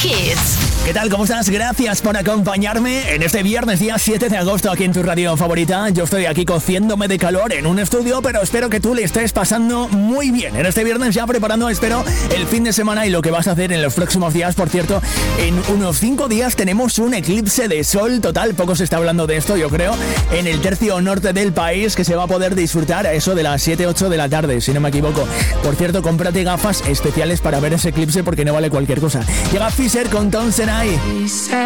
Hits. ¿Qué tal? ¿Cómo estás? Gracias por acompañarme en este viernes día 7 de agosto aquí en tu radio favorita. Yo estoy aquí cociéndome de calor en un estudio, pero espero que tú le estés pasando muy bien. En este viernes ya preparando, espero, el fin de semana y lo que vas a hacer en los próximos días. Por cierto, en unos 5 días tenemos un eclipse de sol total. Poco se está hablando de esto, yo creo, en el tercio norte del país, que se va a poder disfrutar a eso de las 7-8 de la tarde, si no me equivoco. Por cierto, cómprate gafas especiales para ver ese eclipse porque no vale cualquier cosa. Llega Fisher con Townsend.